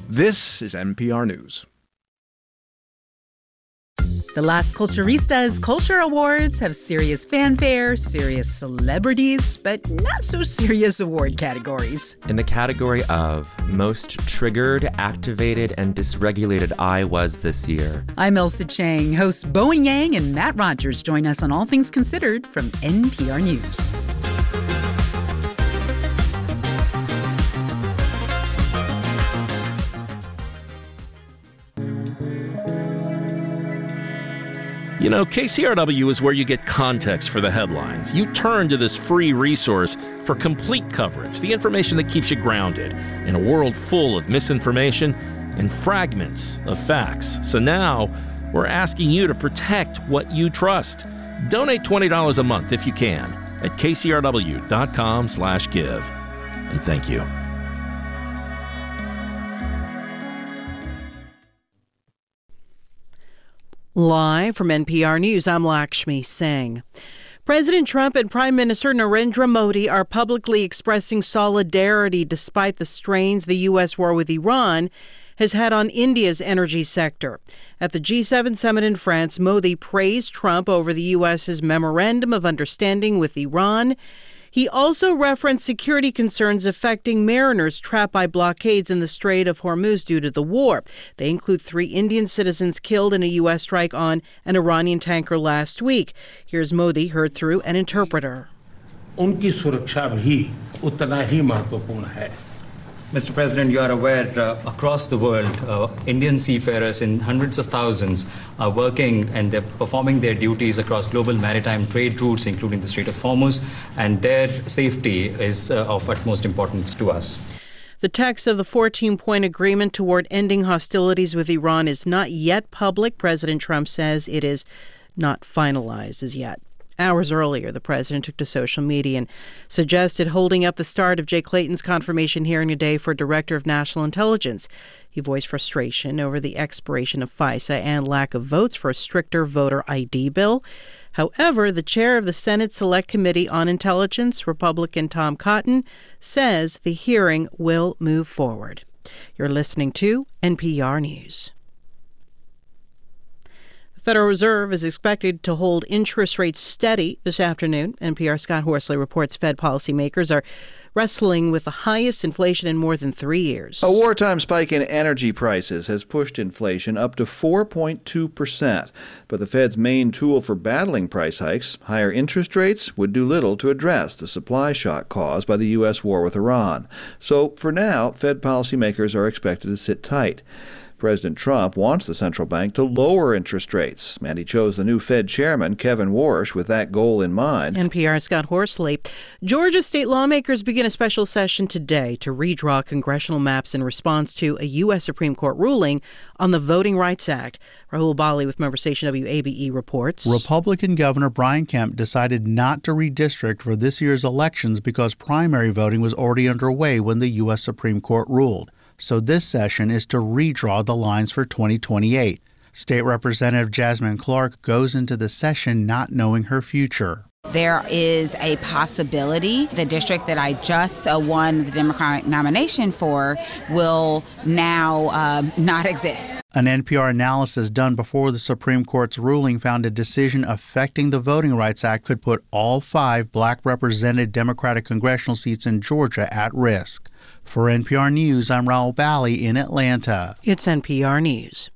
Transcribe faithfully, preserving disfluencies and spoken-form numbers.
This is N P R News. The Las Culturistas Culture Awards have serious fanfare, serious celebrities, but not so serious award categories. In the category of Most Triggered, Activated, and Dysregulated I Was this year. I'm Elsa Chang. Hosts Bowen Yang and Matt Rogers join us on All Things Considered from N P R News. You know, K C R W is where you get context for the headlines. You turn to this free resource for complete coverage, the information that keeps you grounded in a world full of misinformation and fragments of facts. So now we're asking you to protect what you trust. Donate twenty dollars a month if you can at kcrw.com slash give. And thank you. Live from N P R News, I'm Lakshmi Singh. President Trump and Prime Minister Narendra Modi are publicly expressing solidarity despite the strains the U S war with Iran has had on India's energy sector. At the G seven summit in France, Modi praised Trump over the U S's memorandum of understanding with Iran. He also referenced security concerns affecting mariners trapped by blockades in the Strait of Hormuz due to the war. They include three Indian citizens killed in a U S strike on an Iranian tanker last week. Here's Modi, heard through an interpreter. उनकी सुरक्षा भी उतना ही महत्वपूर्ण है. Mister President, you are aware uh, across the world, uh, Indian seafarers in hundreds of thousands are working and they're performing their duties across global maritime trade routes, including the Strait of Hormuz, and their safety is uh, of utmost importance to us. The text of the fourteen-point agreement toward ending hostilities with Iran is not yet public. President Trump says it is not finalized as yet. Hours earlier, the president took to social media and suggested holding up the start of Jay Clayton's confirmation hearing today for Director of National Intelligence. He voiced frustration over the expiration of FISA and lack of votes for a stricter voter I D bill. However, the chair of the Senate Select Committee on Intelligence, Republican Tom Cotton, says the hearing will move forward. You're listening to N P R News. The Federal Reserve is expected to hold interest rates steady this afternoon. N P R's Scott Horsley reports Fed policymakers are wrestling with the highest inflation in more than three years. A wartime spike in energy prices has pushed inflation up to four point two percent. But the Fed's main tool for battling price hikes, higher interest rates, would do little to address the supply shock caused by the U S war with Iran. So for now, Fed policymakers are expected to sit tight. President Trump wants the central bank to lower interest rates, and he chose the new Fed chairman, Kevin Warsh, with that goal in mind. N P R's Scott Horsley. Georgia state lawmakers begin a special session today to redraw congressional maps in response to a U S Supreme Court ruling on the Voting Rights Act. Rahul Bali with Member Station W A B E reports. Republican Governor Brian Kemp decided not to redistrict for this year's elections because primary voting was already underway when the U S Supreme Court ruled. So this session is to redraw the lines for twenty twenty-eight. State Representative Jasmine Clark goes into the session not knowing her future. There is a possibility the district that I just uh, won the Democratic nomination for will now uh, not exist. An N P R analysis done before the Supreme Court's ruling found a decision affecting the Voting Rights Act could put all five black represented Democratic congressional seats in Georgia at risk. For N P R News, I'm Rahul Bali in Atlanta. It's N P R News.